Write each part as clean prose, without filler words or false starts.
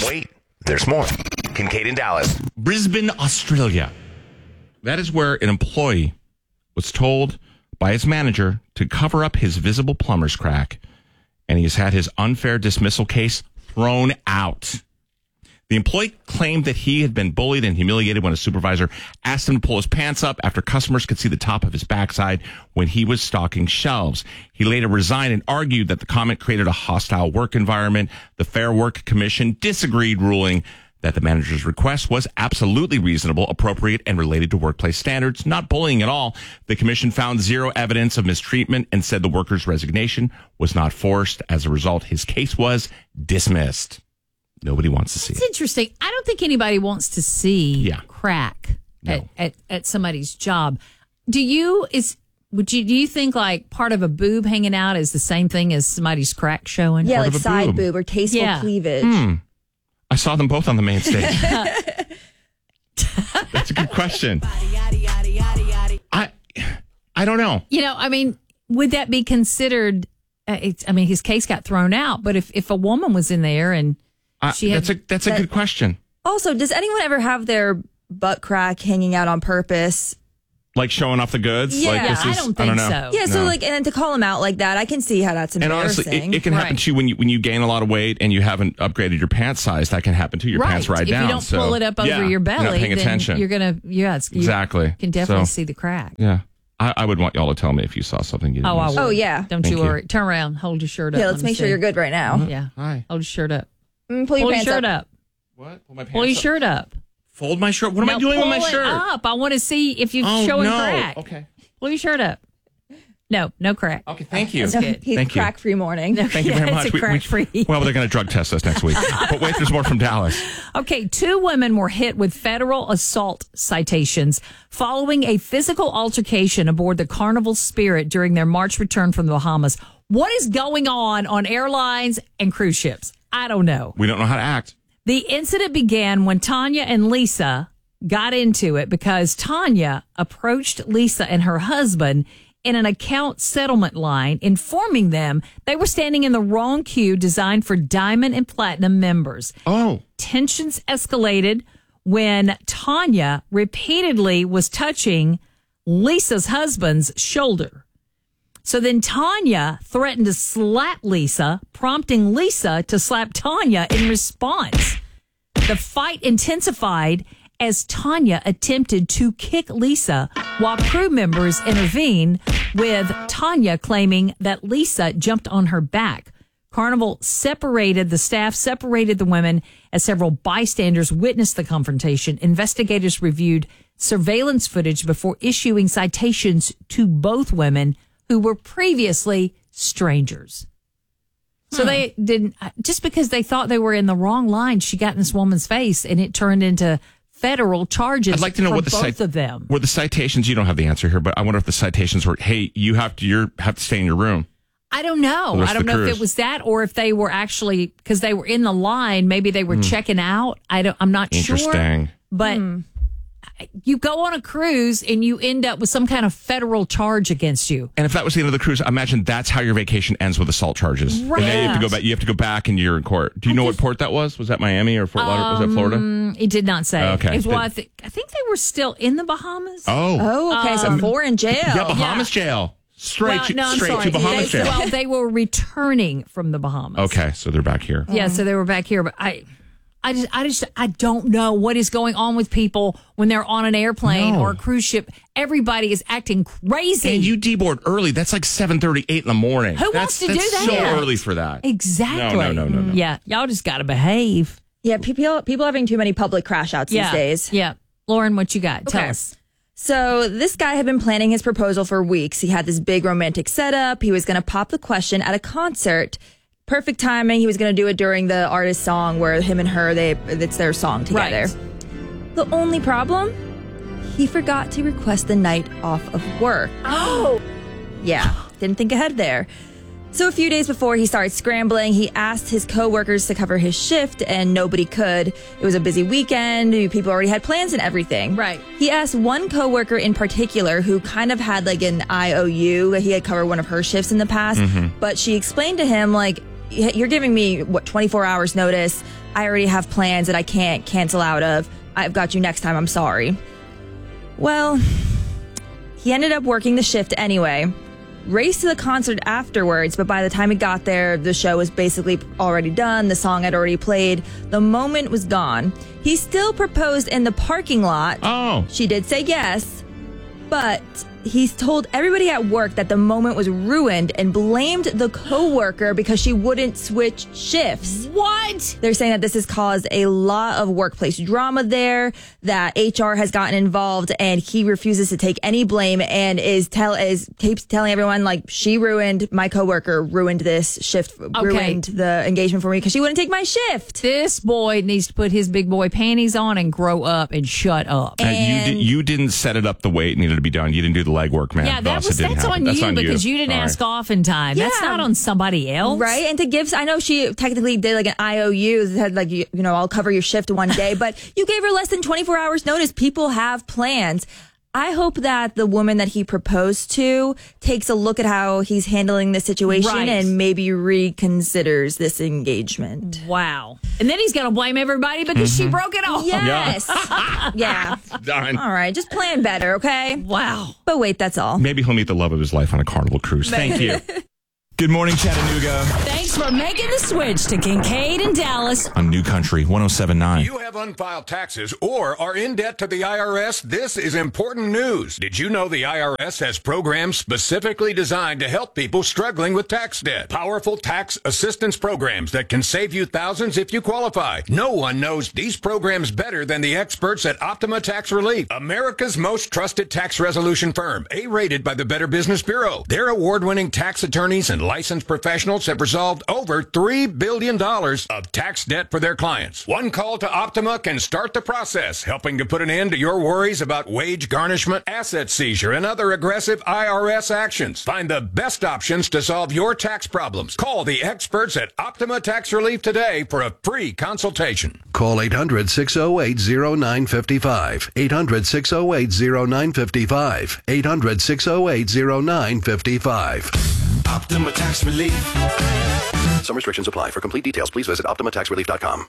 Wait, there's more. Kincaid and Dallas. Brisbane, Australia. That is where an employee was told by his manager to cover up his visible plumber's crack, and he has had his unfair dismissal case thrown out. The employee claimed that he had been bullied and humiliated when a supervisor asked him to pull his pants up after customers could see the top of his backside when he was stocking shelves. He later resigned and argued that the comment created a hostile work environment. The Fair Work Commission disagreed, ruling that the manager's request was absolutely reasonable, appropriate, and related to workplace standards, not bullying at all. The commission found zero evidence of mistreatment and said the worker's resignation was not forced. As a result, his case was dismissed. Nobody wants to see It's interesting. I don't think anybody wants to see crack No. at somebody's job. Do you think like part of a boob hanging out is the same thing as somebody's crack showing? Yeah, Part like of a side boob. boob or tasteful Yeah. cleavage. I saw them both on the main stage. That's a good question. I don't know. You know, I mean, would that be considered? His case got thrown out, but if a woman was in there and she had, That's a good question. Also, does anyone ever have their butt crack hanging out on purpose? Like showing off the goods? Yeah, like I don't think know. so. Yeah, so No. like, and then to call them out like that, I can see how that's And embarrassing. honestly, it can happen Right. to you when you gain a lot of weight and you haven't upgraded your pants size. That can happen too. Your pants ride if down. you don't so, pull it up over yeah, your you're belly, not paying then attention. you're gonna you Exactly. can definitely So- see the crack. Yeah. I would want y'all to tell me if you saw something you didn't Oh, I see. will. Oh, yeah. Don't Thank you you. worry. Turn around. Hold your shirt up. Yeah, let's make sure you're good right now. Yeah. Hi. Hold your shirt up. Pull Pull your your pants shirt up. up. What? Pull my pants Pull your up? shirt up. Fold my shirt? What am I doing with my Pull it shirt? up. I want to see if you're Oh, showing no. crack. Okay. Pull your shirt up. No crack. Okay, thank you. That's good. He's Thank you. crack-free morning. Thank you very much. It's a crack-free. Well, they're going to drug test us next week. But wait, there's more from Dallas. Okay, 2 women were hit with federal assault citations following a physical altercation aboard the Carnival Spirit during their March return from the Bahamas. What is going on airlines and cruise ships? I don't know. We don't know how to act. The incident began when Tanya and Lisa got into it because Tanya approached Lisa and her husband in an account settlement line, informing them they were standing in the wrong queue designed for Diamond and Platinum members. Oh. Tensions escalated when Tanya repeatedly was touching Lisa's husband's shoulder. So then Tanya threatened to slap Lisa, prompting Lisa to slap Tanya in response. The fight intensified as Tanya attempted to kick Lisa while crew members intervened, with Tanya claiming that Lisa jumped on her back. Carnival separated the women as several bystanders witnessed the confrontation. Investigators reviewed surveillance footage before issuing citations to both women who were previously strangers. So they didn't, just because they thought they were in the wrong line, she got in this woman's face and it turned into federal charges. I'd like to know for what the both of them. Were the citations, you don't have the answer here, but I wonder if the citations were, hey, you have to stay in your room. I don't know. I don't know if it was that or if they were actually, because they were in the line, maybe they were checking out. I'm not sure. Interesting. But you go on a cruise and you end up with some kind of federal charge against you. And if that was the end of the cruise, I imagine that's how your vacation ends, with assault charges. Right. And then you have to go back. You have to go back and you're in court. Do you know what port that was? Was that Miami or Fort Lauderdale? Was that Florida? It did not say. Okay. It was, well, I think they were still in the Bahamas. Oh. Okay, so 4 in jail. Yeah, Bahamas jail. Straight to Bahamas jail. Well, they were returning from the Bahamas. Okay, so they're back here. Yeah, so they were back here, but I don't know what is going on with people when they're on an airplane or a cruise ship. Everybody is acting crazy. And you deboard early. That's like 7:30, 8 in the morning. Who wants to do that's that? so early for that. Exactly. No. Yeah, y'all just got to behave. Yeah, people having too many public crash outs these days. Yeah. Lauren, what you got? Tell Okay. us. So this guy had been planning his proposal for weeks. He had this big romantic setup. He was going to pop the question at a concert. Perfect timing. He was going to do it during the artist's song where him and her, it's their song together. Right. The only problem, he forgot to request the night off of work. Oh. Yeah, didn't think ahead there. So a few days before he started scrambling, he asked his coworkers to cover his shift and nobody could. It was a busy weekend. People already had plans and everything. Right. He asked one coworker in particular who kind of had like an IOU. He had covered one of her shifts in the past, but she explained to him like, you're giving me, 24 hours notice. I already have plans that I can't cancel out of. I've got you next time. I'm sorry. Well, he ended up working the shift anyway. Raced to the concert afterwards, but by the time he got there, the show was basically already done. The song had already played. The moment was gone. He still proposed in the parking lot. Oh. She did say yes, but he's told everybody at work that the moment was ruined and blamed the coworker because she wouldn't switch shifts. What? They're saying that this has caused a lot of workplace drama there, that HR has gotten involved, and he refuses to take any blame and keeps telling everyone, like, she ruined, my coworker ruined this shift, ruined the engagement for me because she wouldn't take my shift. This boy needs to put his big boy panties on and grow up and shut up. You didn't set it up the way it needed to be done. You didn't do the legwork, man. Yeah, that's on you because you didn't ask off in time. That's not on somebody else. Right? And to give, I know she technically did like an IOU that had like, I'll cover your shift one day, but you gave her less than 24 hours notice. People have plans. I hope that the woman that he proposed to takes a look at how he's handling the situation and maybe reconsiders this engagement. Wow. And then he's going to blame everybody because she broke it off. Yes. Yeah. Done. All right. Just plan better, okay? Wow. But wait, that's all. Maybe he'll meet the love of his life on a Carnival cruise. Thank you. Good morning, Chattanooga. Thanks for making the switch to Kincaid and Dallas On New Country 107.9. You have unfiled taxes or are in debt to the IRS? This is important news. Did you know the IRS has programs specifically designed to help people struggling with tax debt? Powerful tax assistance programs that can save you thousands if you qualify. No one knows these programs better than the experts at Optima Tax Relief, America's most trusted tax resolution firm, A-rated by the Better Business Bureau. Their award-winning tax attorneys and licensed professionals have resolved over $3 billion of tax debt for their clients. One call to Optima can start the process, helping to put an end to your worries about wage garnishment, asset seizure, and other aggressive IRS actions. Find the best options to solve your tax problems. Call the experts at Optima Tax Relief today for a free consultation. Call 800-608-0955. 800-608-0955. 800-608-0955. Optima Tax Relief. Some restrictions apply. For complete details, please visit OptimaTaxRelief.com.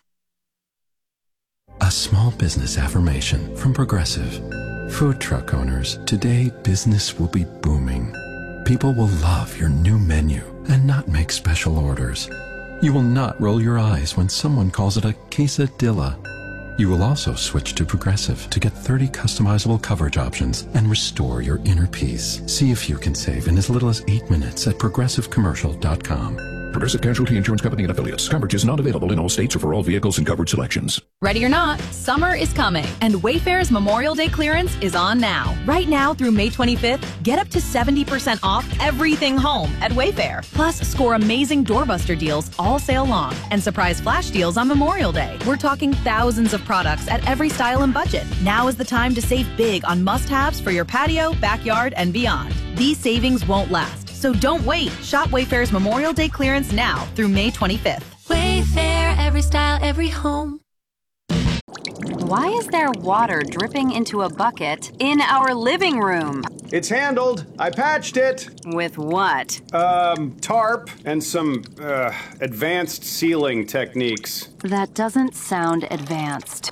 A small business affirmation from Progressive. Food truck owners, today business will be booming. People will love your new menu and not make special orders. You will not roll your eyes when someone calls it a quesadilla. You will also switch to Progressive to get 30 customizable coverage options and restore your inner peace. See if you can save in as little as 8 minutes at progressivecommercial.com. Progressive Casualty Insurance Company and Affiliates. Coverage is not available in all states or for all vehicles and coverage selections. Ready or not, summer is coming, and Wayfair's Memorial Day clearance is on now. Right now through May 25th, get up to 70% off everything home at Wayfair. Plus, score amazing doorbuster deals all sale long and surprise flash deals on Memorial Day. We're talking thousands of products at every style and budget. Now is the time to save big on must-haves for your patio, backyard, and beyond. These savings won't last. So don't wait. Shop Wayfair's Memorial Day clearance now through May 25th. Wayfair, every style, every home. Why is there water dripping into a bucket in our living room? It's handled. I patched it. With what? Tarp and some advanced sealing techniques. That doesn't sound advanced.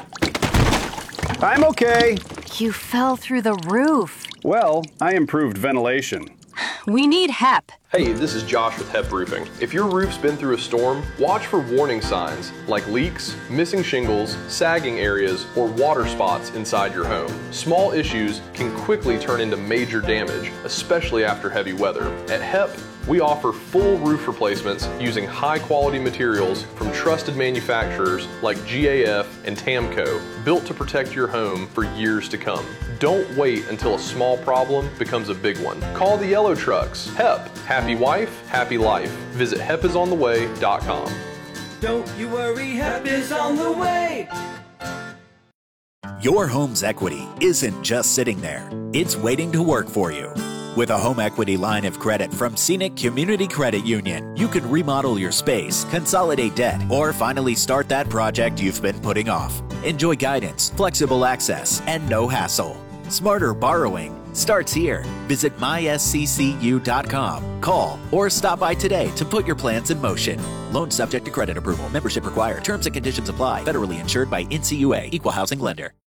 I'm okay. You fell through the roof. Well, I improved ventilation. We need HEP. Hey, this is Josh with HEP Roofing. If your roof's been through a storm, watch for warning signs like leaks, missing shingles, sagging areas, or water spots inside your home. Small issues can quickly turn into major damage, especially after heavy weather. At HEP, we offer full roof replacements using high-quality materials from trusted manufacturers like GAF and TAMCO, built to protect your home for years to come. Don't wait until a small problem becomes a big one. Call the Yellow Trucks. HEP. Happy wife, happy life. Visit hepisontheway.com. Don't you worry, HEP is on the way. Your home's equity isn't just sitting there. It's waiting to work for you. With a home equity line of credit from Scenic Community Credit Union, you can remodel your space, consolidate debt, or finally start that project you've been putting off. Enjoy guidance, flexible access, and no hassle. Smarter borrowing, starts here. Visit mysccu.com. Call or stop by today to put your plans in motion. Loan subject to credit approval. Membership required. Terms and conditions apply. Federally insured by NCUA. Equal housing lender.